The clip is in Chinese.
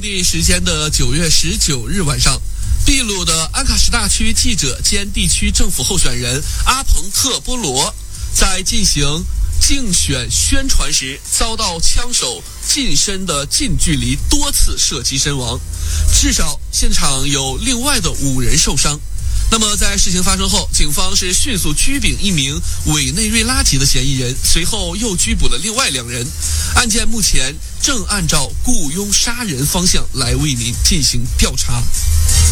当地时间的9月19日晚上，秘鲁的安卡什大区记者兼地区政府候选人阿彭特波罗在进行竞选宣传时遭到枪手近身的近距离多次射击身亡，至少现场有另外的5人受伤。那么在事情发生后，警方是迅速拘捕一名委内瑞拉籍的嫌疑人，随后又拘捕了另外2人。案件目前正按照雇佣杀人方向来为您进行调查。